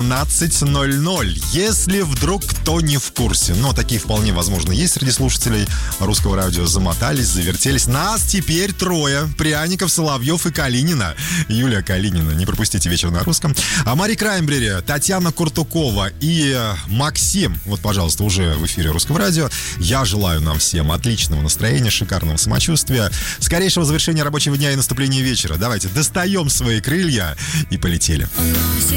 17:00. Если вдруг кто не в курсе, но такие вполне возможно есть среди слушателей Русского радио, замотались, завертелись. Нас теперь трое. Пряников, Соловьев и Калинина. Юлия Калинина, не пропустите вечер на русском. А Мари Краймбрери, Татьяна Куртукова и Максим, вот, пожалуйста, уже в эфире Русского радио. Я желаю нам всем отличного настроения, шикарного самочувствия, скорейшего завершения рабочего дня и наступления вечера. Давайте достаем свои крылья и полетели.